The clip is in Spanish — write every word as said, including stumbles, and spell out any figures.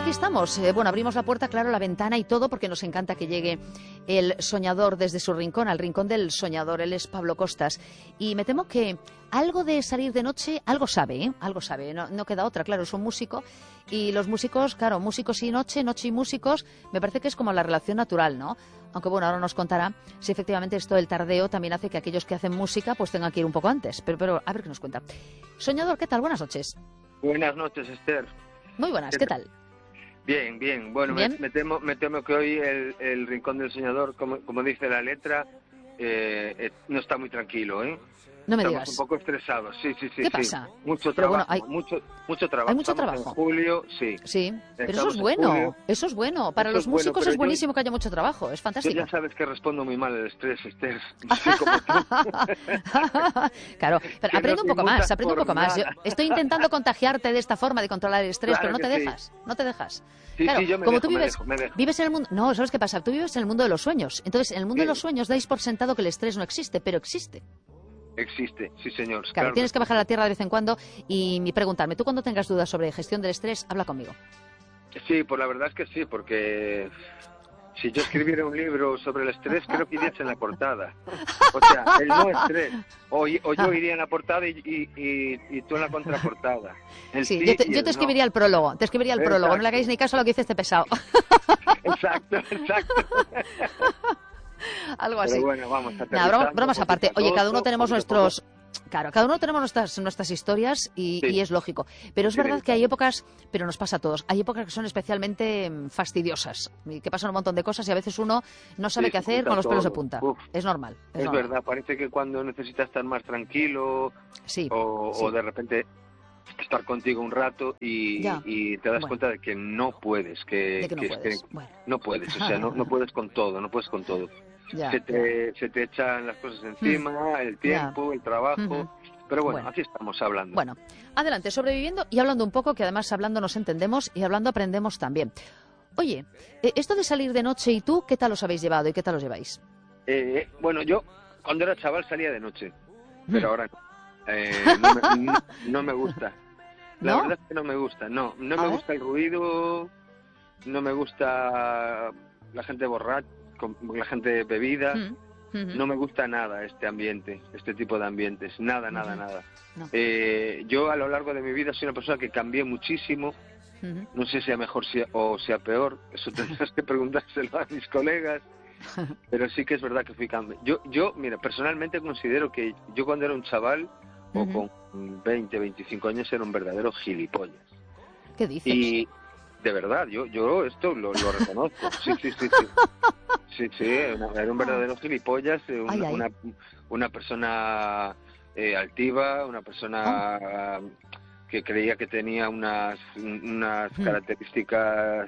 aquí estamos. Eh, bueno, abrimos la puerta, claro, la ventana y todo, porque nos encanta que llegue el soñador desde su rincón, al rincón del soñador. Él es Pablo Costas. Y me temo que algo de salir de noche, algo sabe, ¿eh? Algo sabe. No, no queda otra, claro, es un músico. Y los músicos, claro, músicos y noche, noche y músicos, me parece que es como la relación natural, ¿no? Aunque bueno, ahora nos contará si efectivamente esto del tardeo también hace que aquellos que hacen música pues tengan que ir un poco antes. Pero, pero a ver qué nos cuenta. Soñador, ¿qué tal? Buenas noches. Buenas noches, Esther. Muy buenas, ¿qué tal? Bien, bien. Bueno, ¿Bien? Me, me, temo, me temo que hoy el, el Rincón del Soñador, como, como dice la letra, eh, eh, no está muy tranquilo, ¿eh? No me Estamos digas. un poco estresados, sí, sí, sí. ¿Qué sí. pasa? Mucho Pero trabajo, bueno, hay- mucho, mucho trabajo. ¿Hay mucho Estamos trabajo? en julio, sí. Sí, pero eso Estamos es en bueno, julio. eso es bueno. Para Eso los es bueno, músicos pero es yo- buenísimo que haya mucho trabajo, es Yo fantástico. ya sabes que respondo muy mal al estrés, Esther. No sé cómo tú. Claro, pero Que aprende no un te poco más, inmutas aprende un por poco más. Yo nada. estoy intentando contagiarte de esta forma de controlar el estrés, Claro pero no te que sí. dejas, no te dejas. Sí, Claro, sí, yo me como dejo, tú me vives, dejo, me dejo. vives en el mundo, no, ¿sabes qué pasa? Tú vives en el mundo de los sueños. Entonces, en el mundo de Sí. los sueños dais por sentado que el estrés no existe, pero existe. Existe, sí, señor. Claro, Claro tienes que sí. bajar a la tierra de vez en cuando y y preguntarme, tú cuando tengas dudas sobre gestión del estrés, habla conmigo. Sí, pues la verdad es que sí, porque si yo escribiera un libro sobre el estrés, creo que irías en la portada. O sea, el no estrés. O, y- o yo iría en la portada y, y, y, y tú en la contraportada. El Sí, sí yo te, y yo el te no. escribiría el prólogo, te escribiría el prólogo, no le Exacto. hagáis ni caso a lo que dice este pesado. Exacto, exacto. Algo Pero así. bueno, vamos Nada, aterrizando. broma- bromas poquito aparte. a Oye, cada uno poco, tenemos poquito a poco. nuestros... Claro, cada uno tenemos nuestras, nuestras historias y, Sí. y es lógico. Pero es Es verdad que hay inevitable. épocas, pero nos pasa a todos, hay épocas que son especialmente mm, fastidiosas, y que pasan un montón de cosas y a veces uno no sabe Sí, qué se hacer junta con los pelos de todo. punta. Uf. Es normal, es, Es normal. verdad, parece que cuando necesitas estar más tranquilo Sí, o, sí. o de repente estar contigo un rato y, Ya. y te das Bueno. cuenta de que no puedes, que, De que no que es puedes. que Bueno. no puedes, o sea, no, no puedes con todo, no puedes con todo. Ya, se, te, se te echan las cosas encima, el tiempo, el trabajo, Ujú. pero bueno, Bueno. así estamos hablando. Bueno, adelante, sobreviviendo y hablando un poco, que además hablando nos entendemos y hablando aprendemos también. Oye, eh, esto de salir de noche y tú, ¿qué tal os habéis llevado y qué tal os lleváis? Eh, bueno, yo cuando era chaval salía de noche, pero Mm. ahora no. Eh, no, me, no, no me gusta. La ¿No? verdad es que no me gusta, no, no A me ver. gusta el ruido, no me gusta la gente borracha, con- la gente bebida, Mm. Ujú. no me gusta nada este ambiente, este tipo de ambientes, nada, nada, Ujú. nada. No. Eh, yo a lo largo de mi vida soy una persona que cambié muchísimo, Ujú. no sé si sea mejor si- o sea peor, eso tendrás que preguntárselo a mis colegas, pero sí que es verdad que fui cambiando. Yo, yo, mira, personalmente considero que yo cuando era un chaval, o Ujú. con veinte, veinticinco años, era un verdadero gilipollas. ¿Qué dices? Y de verdad, yo yo esto lo, lo reconozco. Sí, sí, sí, sí. Sí, sí, era era un verdadero gilipollas, eh, un- Ay, ay. una, una persona eh, altiva, una persona que creía que tenía unas, unas Mm. características